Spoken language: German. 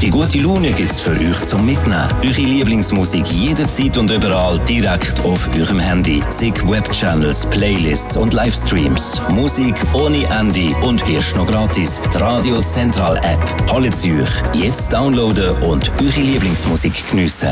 Die gute Laune gibt's für euch zum Mitnehmen. Eure Lieblingsmusik jederzeit und überall direkt auf eurem Handy. Zig Webchannels, Playlists und Livestreams. Musik ohne Ende und erst noch gratis. Die Radio Central App. Holt sie euch jetzt downloaden und eure Lieblingsmusik geniessen.